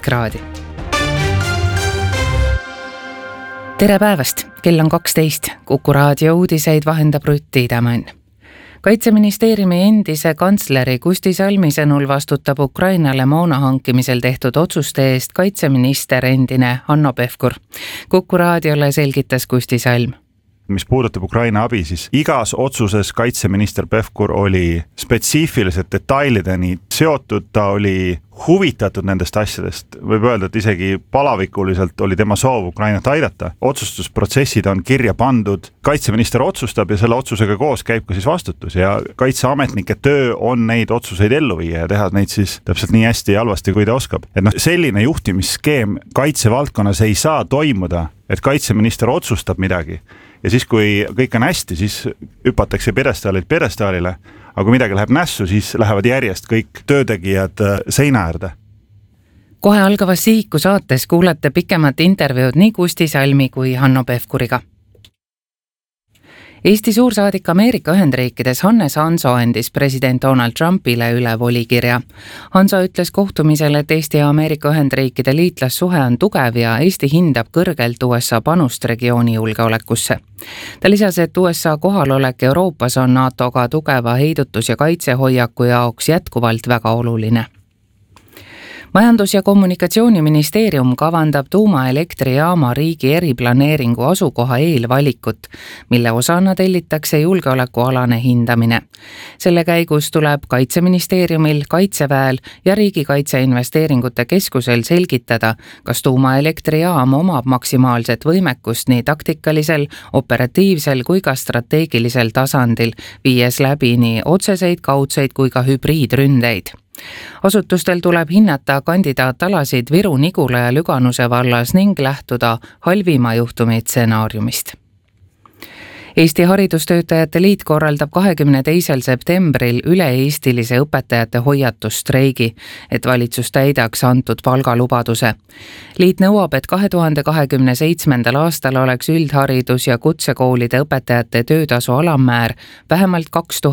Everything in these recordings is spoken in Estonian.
kraadi. Tere päevast, kell on 12, Kuku raadio uudiseid vahendab Rutt Tiidemann. Kaitseministeeriumi endise kantsleri Kusti Salmi sõnul vastutab Ukrainale moona hankimisel tehtud otsuste eest kaitseminister endine Hanno Pevkur. Kuku raadiole selgitas Kusti Salm. Mis puudutab Ukraina abi, siis igas otsuses kaitseminister Pevkur oli spetsiifiliselt detailideni seotud, ta oli huvitatud nendest asjadest, võib öelda, et isegi palavikuliselt oli tema soov Ukrainat aidata. Otsustusprotsessid on kirja pandud, kaitseminister otsustab ja selle otsusega koos käib ka siis vastutus ja kaitseametnike töö on neid otsuseid ellu viia ja teha neid siis täpselt nii hästi ja halvasti, kui ta oskab. Et selline juhtimisskeem kaitsevaldkonnas ei saa toimuda, et kaitseminister otsustab midagi ja siis, kui kõik on hästi, siis hüpatakse pjedestaalile, aga kui midagi läheb nässu, siis lähevad järjest kõik töötegijad seina äärde. Kohe algavas Sihiku saates kuulete pikemat intervjuud nii Kusti Salmi kui Hanno Pevkuriga. Eesti suursaadik Ameerika Ühendriikides Hannes Hanso andis president Donald Trumpile üle volikirja. Hanso ütles kohtumisel, et Eesti ja Ameerika Ühendriikide liitlassuhe on tugev ja Eesti hindab kõrgelt USA panust regiooni julgeolekusse. Ta lisas, et USA kohalolek Euroopas on NATO-ga tugeva heidutus- ja kaitsehoiaku jaoks jätkuvalt väga oluline. Majandus- ja Kommunikatsiooniministeerium kavandab tuumaelektrijaama riigi eriplaneeringu asukoha eelvalikut, mille osana tellitakse julgeolekualane hindamine. Selle käigus tuleb Kaitseministeeriumil, Kaitseväel ja Riigikaitseinvesteeringute Keskusel selgitada, kas tuumaelektrijaam omab maksimaalset võimekust nii taktikalisel, operatiivsel kui ka strateegilisel tasandil, viies läbi nii otseseid, kaudseid kui ka hübriidründeid. Asutustel tuleb hinnata kandidaatalasid Viru, Nigula ja Lüganuse vallas ning lähtuda halvima juhtumi stsenaariumist. Eesti Haridustöötajate Liit korraldab 22. septembril üle-eestilise õpetajate hoiatusstreigi, et valitsus täidaks antud palgalubaduse. Liit nõuab, et 2027. aastal oleks üldharidus- ja kutsekoolide õpetajate töötasu alammäär vähemalt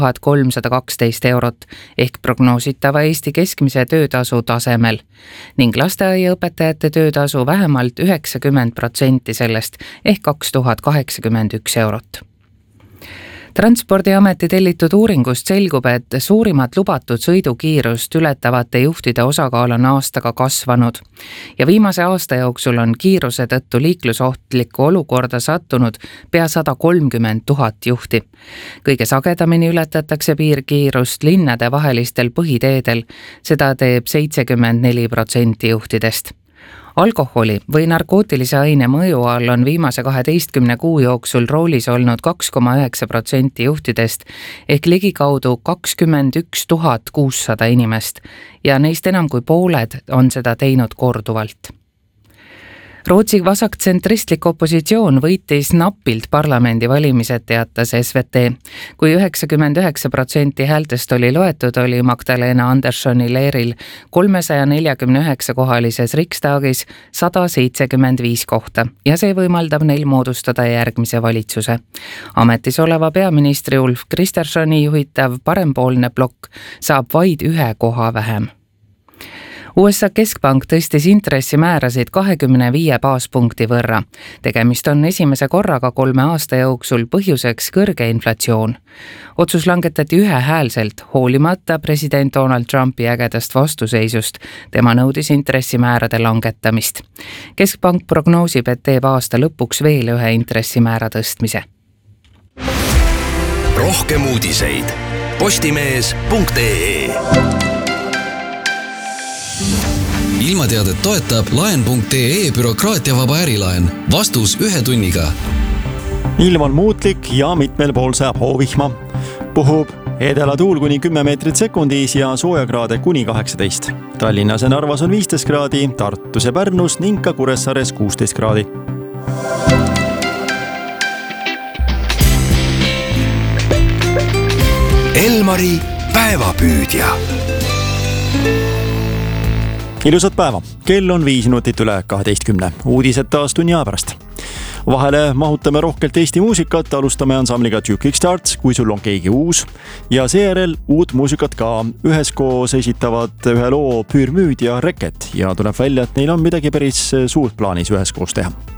2312 eurot ehk prognoositava Eesti keskmise töötasu tasemel ning lasteaiaõpetajate töötasu vähemalt 90% sellest ehk 2081 eurot. Transpordiameti tellitud uuringust selgub, et suurimat lubatud sõidukiirust ületavate juhtide osakaal on aastaga kasvanud ja viimase aasta jooksul on kiiruse tõttu liiklusohtlikku olukorda sattunud pea 130 000 juhti. Kõige sagedamini ületatakse piirkiirust linnade vahelistel põhiteedel, seda teeb 74% juhtidest. Alkoholi või narkootilise aine mõju all on viimase 12 kuu jooksul roolis olnud 2,9% juhtidest ehk ligikaudu 21 600 inimest ja neist enam kui pooled on seda teinud korduvalt. Rootsi vasaktsentristlik opositsioon võitis napilt parlamendivalimised, teatas SVT. Kui 99% häältest oli loetud, oli Magdalena Anderssoni leeril 349 kohalises Riksdagis 175 kohta ja see võimaldab neil moodustada järgmise valitsuse. Ametis oleva peaministri Ulf Kristerssoni juhitav parempoolne blokk saab vaid 1 koha vähem. USA Keskpank tõstis intressimäärasid 25 baaspunkti võrra. Tegemist on esimese korraga 3 aasta jooksul põhjuseks kõrge inflatsioon. Otsus langetati ühehäälselt, hoolimata president Donald Trumpi ägedast vastuseisust. Tema nõudis intressimäärade langetamist. Keskpank prognoosib, et teeb aasta lõpuks veel 1 intressimäära tõstmise. Rohkem uudiseid postimees.ee. Ilmateadet toetab laen.ee bürokraatiavaba ärilaen. Vastus 1 tunniga. Ilm on muutlik ja mitmel pool sajab hoovihma. Puhub edelatuul kuni 10 meetrit sekundis ja soojakraade kuni 18. Tallinnas ja Narvas on 15 kraadi, Tartus ja Pärnus ning ka Kuressaares 16 kraadi. Elmari päevapüüdja. Ilusat päeva. Kell on 5 minutit üle 12. Uudised taas tunni aja pärast. Vahele mahutame rohkelt Eesti muusikat, alustame ansambliga Duke Kickstart, kui sul on keegi uus. Ja seejärel uut muusikat ka. Üheskoos esitavad ühe loo Püürmüüd ja Reket ja tuleb välja, et neil on midagi päris suurt plaanis üheskoos teha.